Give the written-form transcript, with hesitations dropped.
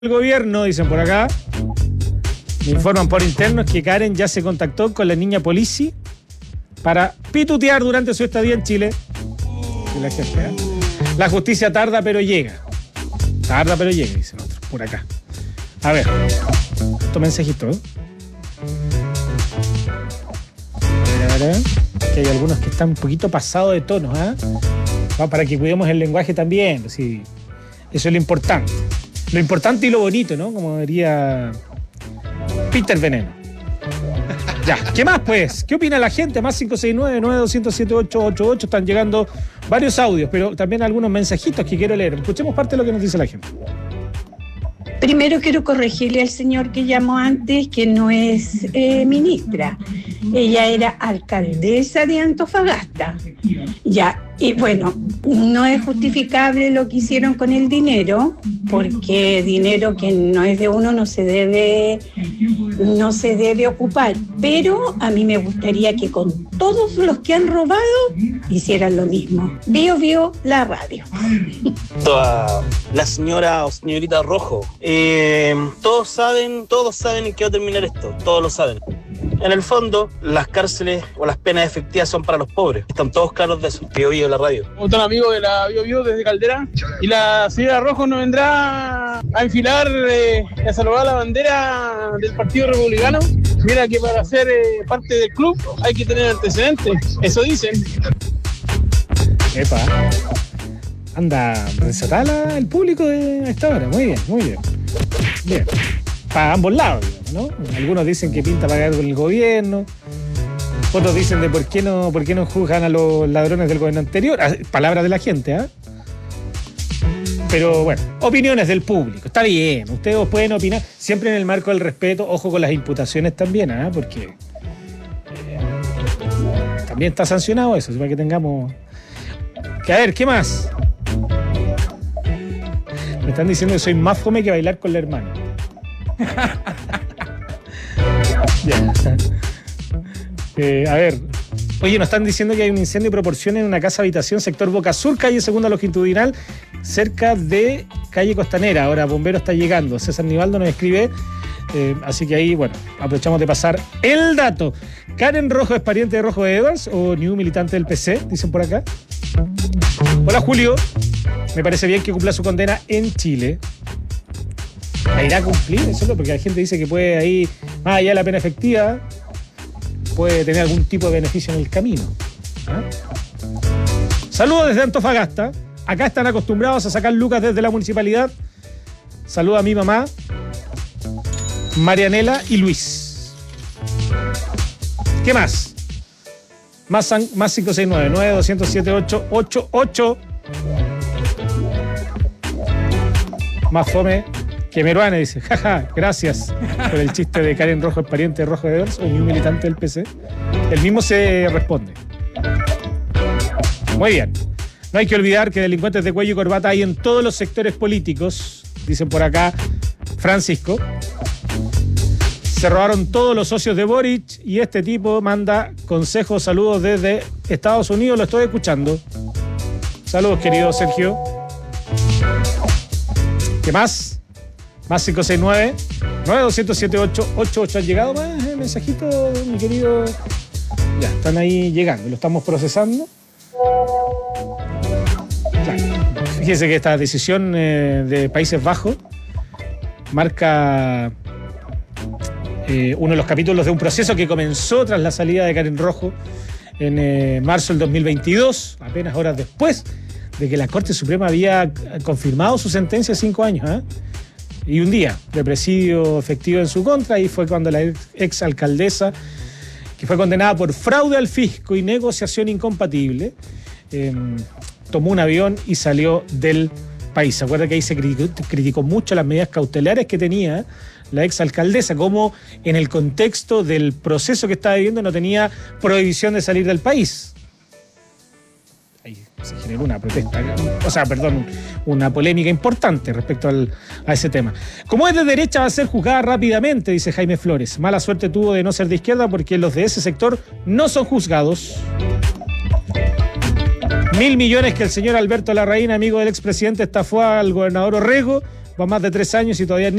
El gobierno, dicen por acá, me informan por internos que Karen ya se contactó con la niña Polisi para pitutear durante su estadía en Chile. La justicia tarda pero llega. Tarda pero llega, dicen otros, por acá. A ver, estos mensajitos. A ver, que hay algunos que están un poquito pasados de tono, ¿eh? Para que cuidemos el lenguaje también, sí. Eso es lo importante. Lo importante y lo bonito, ¿no? Como diría Peter Veneno. Ya, ¿qué más pues? ¿Qué opina la gente? Más 569-9207-888. Están llegando varios audios, pero también algunos mensajitos que quiero leer. Escuchemos parte de lo que nos dice la gente. Primero quiero corregirle al señor que llamó antes que no es ministra. Ella era alcaldesa de Antofagasta. Ya, y bueno, no es justificable lo que hicieron con el dinero, porque dinero que no es de uno no se debe ocupar. Pero a mí me gustaría que con todos los que han robado hicieran lo mismo. Bio, la radio. La señora o señorita Rojo. Todos saben en qué va a terminar esto. Todos lo saben. En el fondo, las cárceles o las penas efectivas son para los pobres. Están todos claros de eso. Bio, la radio. Un amigo de la Bio desde Caldera. Y la señora Rojo nos vendrá a enfilar, a salvar la bandera del Partido Republicano. Mira que para ser parte del club hay que tener antecedentes. Eso dicen. Epa. Anda, desatada el público de esta hora. Muy bien, muy bien. Bien. Para ambos lados, digamos, ¿no? Algunos dicen que pinta pagar con el gobierno. Otros dicen de por qué no juzgan a los ladrones del gobierno anterior. Palabras de la gente, ¿ah? Pero bueno, opiniones del público. Está bien, ustedes pueden opinar siempre en el marco del respeto. Ojo con las imputaciones también, ¿ah? Porque también está sancionado eso, para que tengamos... Que a ver, ¿qué más? Me están diciendo que soy más fome que bailar con la hermana. A ver, oye, nos están diciendo que hay un incendio de proporciones en una casa habitación, sector Boca Sur, calle Segunda Longitudinal, cerca de calle Costanera. Ahora, bombero está llegando. César Nivaldo nos escribe, así que ahí, bueno, aprovechamos de pasar el dato. Karen Rojo es pariente de Rojo Edwards o new militante del PC, dicen por acá. Hola, Julio. Me parece bien que cumpla su condena en Chile. ¿La irá a cumplir? Eso es porque la gente dice que puede ahí, más allá de la pena efectiva, puede tener algún tipo de beneficio en el camino. ¿Ah? Saludos desde Antofagasta. Acá están acostumbrados a sacar lucas desde la municipalidad. Saludos a mi mamá, Marianela y Luis. ¿Qué más? Más 569-9207-888. Más fome que Meruane, dice, jaja, gracias por el chiste de Karen Rojo, el pariente de Rojo de Edwards, o un militante del PC. El mismo se responde. Muy bien. No hay que olvidar que delincuentes de cuello y corbata hay en todos los sectores políticos, dicen por acá Francisco. Se robaron todos los socios de Boric y este tipo manda consejos, saludos desde Estados Unidos, lo estoy escuchando. Saludos, querido Sergio. ¿Qué más? Más 569-9207-888. ¿Han llegado más mensajitos, mi querido? Ya, están ahí llegando, lo estamos procesando. Claro. Fíjense que esta decisión de Países Bajos marca uno de los capítulos de un proceso que comenzó tras la salida de Karen Rojo en marzo del 2022, apenas horas después de que la Corte Suprema había confirmado su sentencia de 5 años, ¿eh? Y un día de presidio efectivo en su contra, y fue cuando la ex alcaldesa, que fue condenada por fraude al fisco y negociación incompatible, tomó un avión y salió del país. ¿Se acuerda que ahí se criticó mucho las medidas cautelares que tenía la ex alcaldesa, como en el contexto del proceso que estaba viviendo no tenía prohibición de salir del país? Ahí se generó una protesta, una polémica importante respecto a ese tema. Como es de derecha, va a ser juzgada rápidamente, dice Jaime Flores. Mala suerte tuvo de no ser de izquierda porque los de ese sector no son juzgados. 1.000 millones que el señor Alberto Larraín, amigo del expresidente, estafó al gobernador Orrego, va más de 3 años y todavía